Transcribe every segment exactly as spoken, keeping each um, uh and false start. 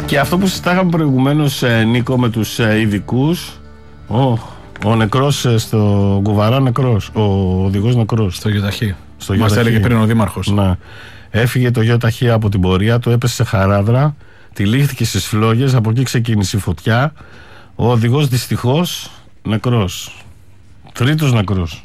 Και αυτό που συζητάγαμε προηγουμένως, Νίκο, με τους ειδικούς, ο, ο νεκρός στο Κουβαρά, νεκρός, ο οδηγός νεκρός. Στο Γιοταχή. Στο Μας Γιοταχή. έλεγε πριν ο Δήμαρχος. Ναι. Έφυγε το Γιοταχή από την πορεία, το έπεσε σε χαράδρα, τυλίχθηκε στις φλόγες, από εκεί ξεκίνησε η φωτιά. Ο οδηγός δυστυχώς νεκρός. Τρίτος νεκρός.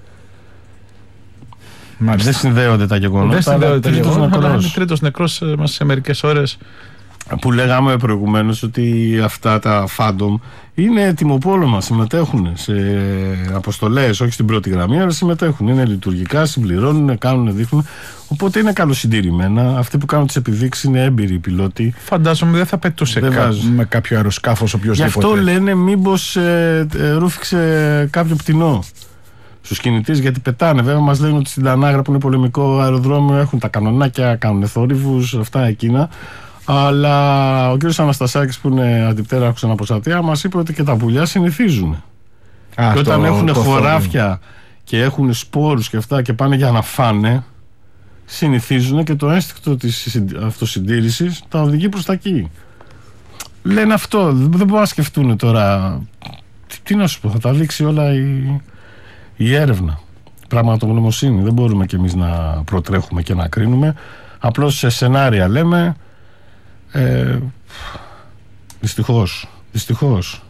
Μάλιστα. Δεν συνδέονται τα γεγονότα. Δεν συνδέονται τα τρίτος γεγονότα. νεκρός. Αλλά τρίτος νεκρός μας σε μερικές ώρες. Που λέγαμε προηγουμένως ότι αυτά τα φάντομ είναι τιμοπόλεμα, συμμετέχουν σε αποστολές, όχι στην πρώτη γραμμή, αλλά συμμετέχουν. Είναι λειτουργικά, συμπληρώνουν, κάνουν, δείχνουν. Οπότε είναι καλοσυντηρημένα. Αυτοί που κάνουν τις επιδείξεις είναι έμπειροι πιλότοι. Φαντάζομαι δεν θα πετούσε δεν κα... με κάποιο αεροσκάφος οποιοδήποτε. Γι' αυτό λένε μήπως ε, ε, ρούφηξε κάποιο πτηνό στους κινητές, γιατί πετάνε. Βέβαια μας λένε ότι στην Τανάγρα, που είναι πολεμικό αεροδρόμιο, έχουν τα κανονάκια, κάνουν θόρυβους, αυτά εκείνα. Αλλά ο κύριος Αναστασάκης, που είναι αντιπτέραρχος αναποστατεία, μας είπε ότι και τα πουλιά συνηθίζουν. Α, και όταν έχουν χωράφια και έχουν σπόρους και αυτά και πάνε για να φάνε, συνηθίζουν και το ένστικτο της αυτοσυντήρησης τα οδηγεί προς τα εκεί. Λένε αυτό, δεν μπορούν να σκεφτούν τώρα. Τι, τι να σου πω, θα τα δείξει όλα η, η έρευνα. Πραγματογνωμοσύνη. Δεν μπορούμε κι εμείς να προτρέχουμε και να κρίνουμε. Απλώς σε σενάρια λέμε. Ε, δυστυχώς, δυστυχώς.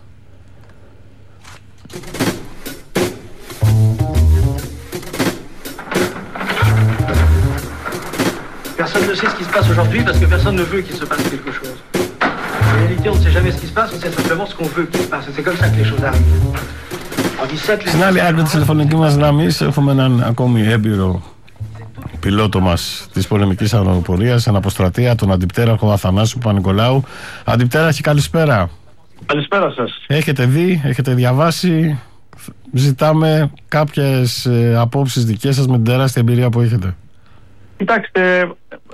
Personne ne sait ce qui se passe aujourd'hui parce que personne ne veut qu'il se passe quelque chose. En réalité, on ne sait jamais ce qui se passe, on sait simplement ce qu'on veut qu'il se passe. C'est comme ça que les choses arrivent. On dit ça que les... Στην άλλη άκρη της τηλεφωνικής μας γραμμής έχουμε έναν ακόμη έμπειρο πιλότο μας της πολεμικής αεροπορίας, αναποστρατεία, τον αντιπτέραρχο Αθανάσιο Παπα-Νικολάου. Αντιπτέραρχε, καλησπέρα. Καλησπέρα σας. Έχετε δει, έχετε διαβάσει, ζητάμε κάποιες ε, απόψεις δικές σας με την τεράστια εμπειρία που έχετε. Κοιτάξτε,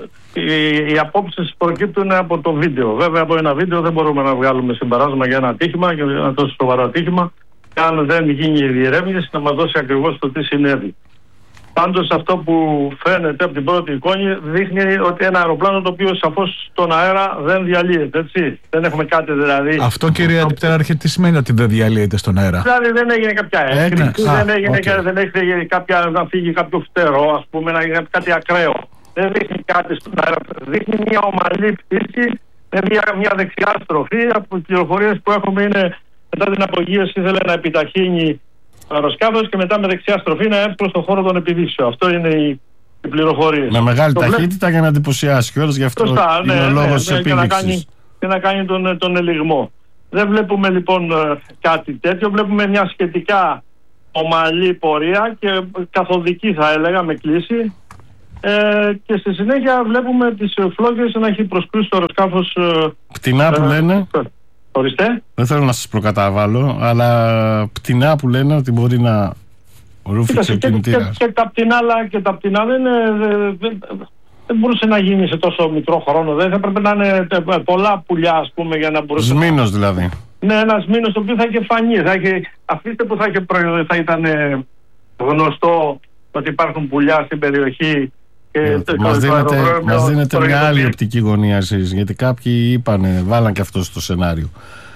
οι, οι απόψεις προκύπτουν από το βίντεο. Βέβαια, από ένα βίντεο δεν μπορούμε να βγάλουμε συμπεράσμα για ένα ατύχημα, για ένα τόσο σοβαρό ατύχημα, και αν δεν γίνει η διερεύνηση να μας δώσει ακριβώς το τι συνέβη. Πάντως αυτό που φαίνεται από την πρώτη εικόνη δείχνει ότι ένα αεροπλάνο το οποίο σαφώς στον αέρα δεν διαλύεται, έτσι. Δεν έχουμε κάτι δηλαδή. Αυτό, κύριε Αντιπτέραρχε, τι σημαίνει ότι δεν διαλύεται στον αέρα? Δηλαδή δεν έγινε κάποια έκρηξη, δεν έγινε okay. δεν έχει κάποια, να φύγει κάποιο φτερό, ας πούμε, να γίνει κάτι ακραίο. Δεν δείχνει κάτι στον αέρα. Δείχνει μια ομαλή πτήση με μια, μια δεξιά στροφή. Από τις πληροφορίες που έχουμε είναι μετά την απογείωση ήθελε να επιταχύνει το αεροσκάφος και μετά με δεξιά στροφή να έρθει προς το χώρο των επιδείξεων. Αυτό είναι οι, οι πληροφορίες. Με μεγάλη το ταχύτητα βλέ... για να εντυπωσιάσει κιόλας, γι' αυτό Σωστά, είναι ναι, ο λόγος ναι, της ναι, επίδειξης. Και να κάνει, και να κάνει τον, τον ελιγμό. Δεν βλέπουμε λοιπόν κάτι τέτοιο. Βλέπουμε μια σχετικά ομαλή πορεία και καθοδική, θα έλεγα, με κλίση. Ε, και στη συνέχεια βλέπουμε τις φλόγες να έχει προσκρούσει το αεροσκάφος. Πτηνά που ε, λένε. Ορίστε. Δεν θέλω να σας προκαταβάλω, αλλά πτηνά που λένε ότι μπορεί να ρούφηξε ο κινητήρας. Και, και, και τα πτηνά, και τα πτηνά δεν, δεν, δεν μπορούσε να γίνει σε τόσο μικρό χρόνο. Δεν θα πρέπει να είναι πολλά πουλιά, ας πούμε, για να μπορούσε. Σμήνος δηλαδή. Ναι, ένας μήνος το οποίο θα είχε φανεί. Θα είχε, αφήστε που θα, είχε, θα ήταν γνωστό ότι υπάρχουν πουλιά στην περιοχή. Και το, μας το δίνετε, μας δίνετε μια άλλη οπτική γωνία εσείς, γιατί κάποιοι είπανε, βάλαν και αυτό στο σενάριο.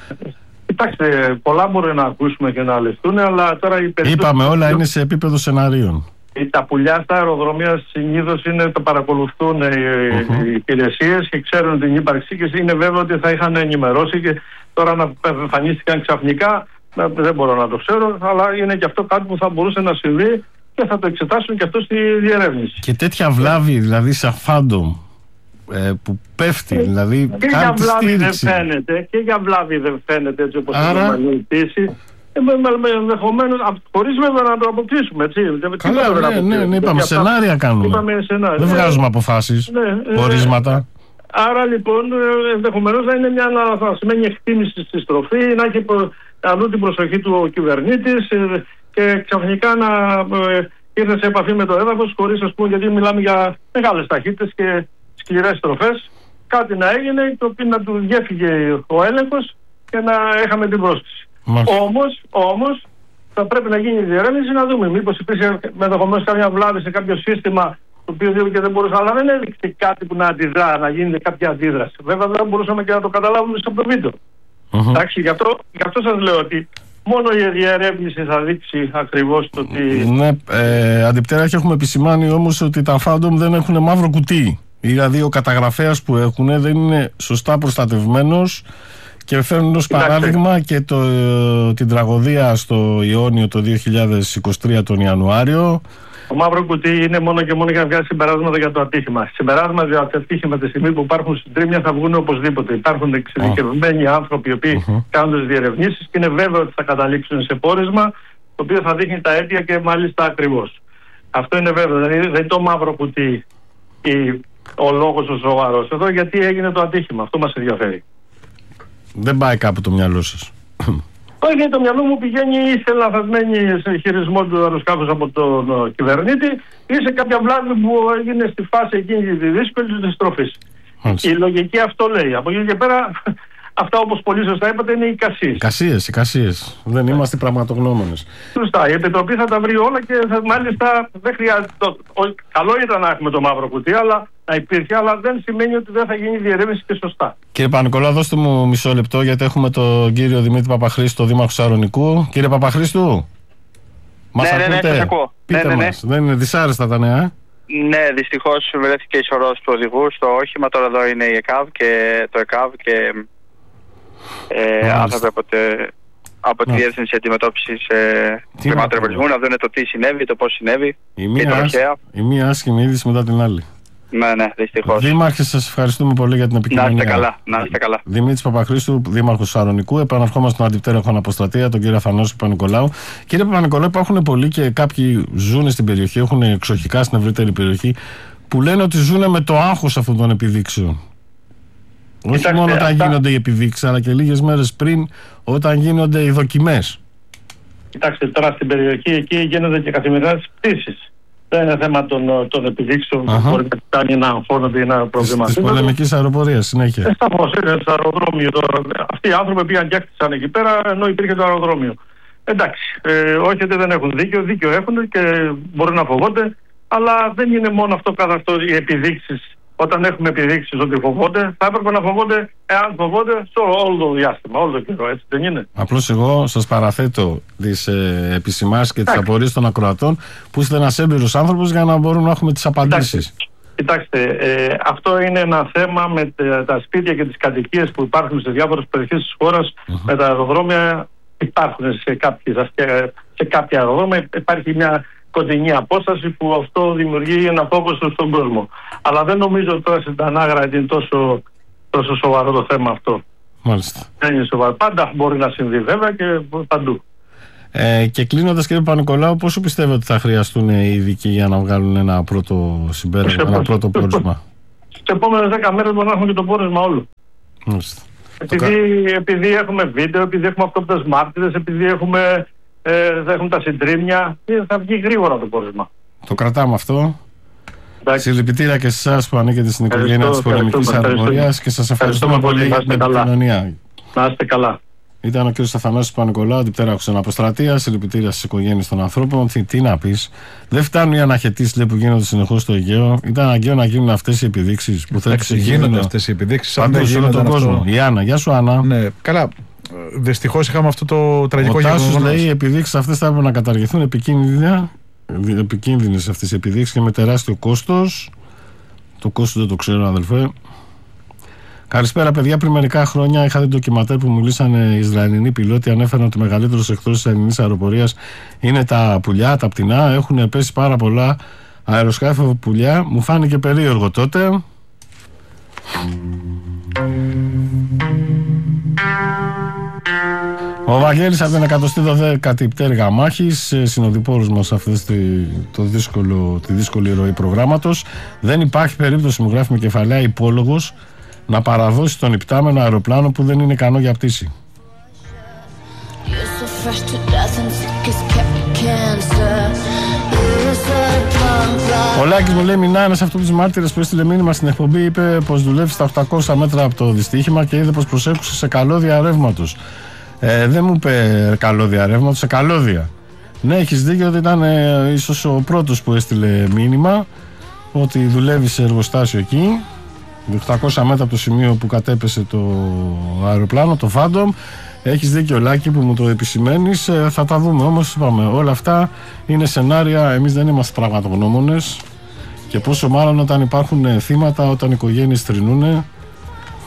Κοιτάξτε, πολλά μπορεί να ακούσουμε και να αληθούν, αλλά τώρα οι περισσότεροι... Είπαμε, όλα είναι σε επίπεδο σενάριων. Τα πουλιά στα αεροδρομία συνήθως είναι, το παρακολουθούν οι, uh-huh. οι υπηρεσίες και ξέρουν την ύπαρξη και είναι βέβαιο ότι θα είχαν ενημερώσει, και τώρα να εμφανίστηκαν ξαφνικά δεν μπορώ να το ξέρω, αλλά είναι και αυτό κάτι που θα μπορούσε να συμβεί και θα το εξετάσουν και αυτό στη διερεύνηση. Και τέτοια βλάβη, δηλαδή σαν φάντομ ε, που πέφτει, δηλαδή και για βλάβη δεν φαίνεται, και για βλάβη δεν φαίνεται έτσι όπως Άρα... είναι μαγνητήσει. Ενδεχομένως, χωρίς βέβαια να το αποκλείσουμε, έτσι. Καλά, ναι, ναι, ναι, είπαμε, σενάρια κάνουμε. Είπαμε σενάρια. Δεν βγάζουμε αποφάσεις, ναι, πορίσματα. Ε, άρα λοιπόν, ενδεχομένως να είναι μια αναλαθασμένη εκτίμηση στη στροφή, να έχει αλλού την προσοχή του ο κυβερνήτης και ξαφνικά να ε, ήρθε σε επαφή με το έδαφος, χωρίς, ας πούμε, γιατί μιλάμε για μεγάλες ταχύτητες και σκληρές στροφές. Κάτι να έγινε, το οποίο να του διέφυγε ο έλεγχος και να είχαμε την πρόσκληση. Όμως, όμως, θα πρέπει να γίνει η διερεύνηση να δούμε μήπως υπήρχε ενδεχομένως κάποια βλάβη σε κάποιο σύστημα το οποίο και δεν μπορούσε, αλλά δεν έδειξε κάτι που να αντιδρά, να γίνεται κάποια αντίδραση. Βέβαια δεν μπορούσαμε και να το καταλάβουμε από το βίντεο. Uh-huh. Εντάξει, γι' αυτό, γι' αυτό σας λέω ότι μόνο η διερεύνηση θα δείξει ακριβώς το τι. Ναι, ε, αντιπτέραχη, έχουμε επισημάνει όμως ότι τα Phantom δεν έχουν μαύρο κουτί. Δηλαδή ο καταγραφέας που έχουν δεν είναι σωστά προστατευμένος και φέρνουν ως παράδειγμα και το, την τραγωδία στο Ιόνιο το δύο χιλιάδες είκοσι τρία τον Ιανουάριο. Το μαύρο κουτί είναι μόνο και μόνο για να βγάλει συμπεράσματα για το ατύχημα. Συμπεράσματα για το ατύχημα τη στιγμή που υπάρχουν συντρίμμια θα βγουν οπωσδήποτε. Υπάρχουν εξειδικευμένοι oh. άνθρωποι οι οποίοι uh-huh. κάνουν τις διερευνήσεις και είναι βέβαιο ότι θα καταλήξουν σε πόρισμα το οποίο θα δείχνει τα αίτια και μάλιστα ακριβώς. Αυτό είναι βέβαιο. Δεν είναι, δεν είναι το μαύρο κουτί η, ο λόγος ο σοβαρός. Εδώ γιατί έγινε το ατύχημα. Αυτό μας ενδιαφέρει. Δεν πάει κάπου το μυαλό σας? Όχι, το μυαλό μου πηγαίνει σε λαθασμένη χειρισμό του αεροσκάφους από τον κυβερνήτη ή σε κάποια βλάβη που έγινε στη φάση εκείνη τη δύσκολη της στροφής. Η λογική αυτό λέει. Από εκεί και πέρα, αυτά όπως πολύ σωστά είπατε είναι οι εικασίες. Εικασίες, εικασίες. Δεν είμαστε πραγματογνώμονες. Σωστά. Η Επιτροπή θα τα βρει όλα και θα, μάλιστα δεν χρειάζεται. Το, ο, καλό ήταν να έχουμε το μαύρο κουτί, αλλά να υπήρχε, αλλά δεν σημαίνει ότι δεν θα γίνει διερεύνηση και σωστά. Κύριε Παπα-Νικολάου, δώστε μου μισό λεπτό, γιατί έχουμε τον κύριο Δημήτρη Παπαχρήστο, δήμαρχο Σαρονικού. Κύριε Παπαχρήστου, μας ναι, ακούτε? Ναι, ναι, ακούω. Πείτε ναι, ναι, μας. Ναι. Δεν είναι δυσάρεστα τα νέα? Ναι, δυστυχώς βρέθηκε ισορρός του οδηγού στο όχημα. Τώρα εδώ είναι η ΕΚΑΒ και το ΕΚΑΒ και ε, άνθρωποι από, τε, από τη Διεύθυνση Αντιμετώπισης ε, Κλιμάτων Εμβολισμού να δουν το τι συνέβη, το πώς συνέβη. Η μία, η μία άσχημη είδηση μετά την άλλη. Ναι, ναι, δυστυχώς. Δήμαρχε, σας ευχαριστούμε πολύ για την επικοινωνία. Να είστε καλά, να είστε καλά. Δημήτρης Παπαχρήστου, δήμαρχος Σαρονικού. Επαναρχόμαστε στον αντιπτέροχο Αποστρατεία, τον κύριο Αθανάση Παπα-Νικολάου. Κύριε Παπα-Νικολάου, υπάρχουν πολλοί και κάποιοι ζουν στην περιοχή, έχουν εξοχικά στην ευρύτερη περιοχή, που λένε ότι ζουν με το άγχος αυτών των επιδείξεων. Όχι μόνο όταν αυτά... γίνονται οι επιδείξεις, αλλά και λίγες μέρες πριν, όταν γίνονται οι δοκιμές. Κοιτάξτε, τώρα στην περιοχή εκεί γίνονται και καθημερινές πτήσεις. Δεν είναι θέμα των, των επιδείξεων uh-huh. που μπορεί να κάνει να αγχώνονται ή να προβληματίζονται. Της πολεμικής αεροπορίας, συνέχεια. Ε, Σταθώς είναι στο αεροδρόμιο. Το, αυτοί οι άνθρωποι πήγαν και έκτισαν εκεί πέρα, ενώ υπήρχε το αεροδρόμιο. Εντάξει, ε, όχι ότι δεν έχουν δίκιο, δίκιο έχουν και μπορούν να φοβόνται, αλλά δεν είναι μόνο αυτό καθ' αυτό οι επιδείξεις. Όταν έχουμε επιδείξεις ότι φοβόνται, θα έπρεπε να φοβόνται, εάν φοβόνται, στο όλο το διάστημα, όλο το καιρό, έτσι δεν είναι? Απλώς εγώ σας παραθέτω τις ε, επισημάσεις και τις απορίες των ακροατών, που είστε ένας έμπειρος άνθρωπος, για να μπορούν να έχουμε τις απαντήσεις. Κοιτάξτε, ε, αυτό είναι ένα θέμα με τα σπίτια και τις κατοικίες που υπάρχουν σε διάφορες περιοχές της χώρας. Uh-huh. Με τα αεροδρόμια υπάρχουν σε, κάποιες, σε κάποια αεροδρόμια, υπάρχει μια κοντινή απόσταση που αυτό δημιουργεί ένα φόβο στον κόσμο. Αλλά δεν νομίζω ότι τώρα στην Τανάγρα είναι τόσο, τόσο σοβαρό το θέμα αυτό. Μάλιστα. Δεν είναι σοβαρό. Πάντα μπορεί να συμβεί βέβαια και παντού. Ε, και κλείνοντας, κύριε Παπα-Νικολάου, πόσο πιστεύετε ότι θα χρειαστούν οι ειδικοί για να βγάλουν ένα πρώτο συμπέρασμα, ένα πρώτο πόρισμα? Στις επόμενες δέκα μέρες μπορεί να έχουμε και το πόρισμα όλο. Μάλιστα. Επειδή, επειδή έχουμε βίντεο, επειδή έχουμε αυτόπτες μάρτυρες, επειδή έχουμε, ε, έχουμε τα συντρίμμια, θα βγει γρήγορα το πόρισμα. Το κρατάμε αυτό. Συλληπιτήρια και σε εσάς που ανήκετε στην οικογένεια της πολεμικής αεροπορίας και σας ευχαριστούμε πολύ για την επικοινωνία. Να είστε καλά. Ήταν ο κ. Αθανάσης Παπα-Νικολάου, αντιπτέραχος Αποστρατεία. Συλληπιτήρια στις οικογένειες των ανθρώπων. Τι, τι να πεις, δεν φτάνουν οι αναχαιτήσεις που γίνονται συνεχώς στο Αιγαίο. Ήταν αναγκαίο να γίνουν αυτές οι επιδείξεις που θα γίνονται αυτές οι επιδείξεις. Παντού σε όλο τον κόσμο. Η Άννα, γεια σου Άννα. Ναι, καλά. Δυστυχώς είχαμε αυτό το τραγικό γεγονός. Ο Τάσος λέει οι επιδείξεις αυτές θα έπρεπε να καταργηθούν, επικίνδυνα. Επικίνδυνες αυτές οι επιδείξεις και με τεράστιο κόστος. Το κόστος δεν το ξέρω, αδελφέ. Καλησπέρα, παιδιά. Πριν μερικά χρόνια είχα δει ντοκιματέρ που μιλήσαν οι Ισραηλινοί πιλότοι. Ανέφεραν ότι ο μεγαλύτερος εχθρός της ελληνικής αεροπορίας είναι τα πουλιά, τα πτηνά. Έχουν πέσει πάρα πολλά αεροσκάφη από πουλιά. Μου φάνηκε περίεργο τότε. Ο Βαγγέλης από την εκατοστή δωδέκατη πτέρυγα μάχης, συνοδοιπόρος μας σε αυτή τη, το δύσκολο, τη δύσκολη ροή προγράμματος. Δεν υπάρχει περίπτωση, μου γράφει με κεφαλαία υπόλογος, να παραδώσει τον υπτάμενο αεροπλάνο που δεν είναι ικανό για πτήση. Ο Λάκης μου λέει: Μινά, ένας από τους μάρτυρες που έστειλε μήνυμα στην εκπομπή, είπε πως δουλεύει στα οκτακόσια μέτρα από το δυστύχημα και είδε πως προσέχουσε σε καλώδια ρεύματος. Ε, δεν μου είπε καλώδια ρεύματος, σε καλώδια. Ναι, έχεις δίκιο ότι ήταν ε, ίσως ο πρώτος που έστειλε μήνυμα. ότι δουλεύει σε εργοστάσιο εκεί, οκτακόσια μέτρα από το σημείο που κατέπεσε το αεροπλάνο, το Phantom. Έχεις δίκιο, Λάκη, που μου το επισημαίνεις. Ε, θα τα δούμε όμως. Είπαμε, όλα αυτά είναι σενάρια. Εμείς δεν είμαστε πραγματογνώμονες. Και πόσο μάλλον όταν υπάρχουν θύματα, όταν οι οικογένειες θρηνούν.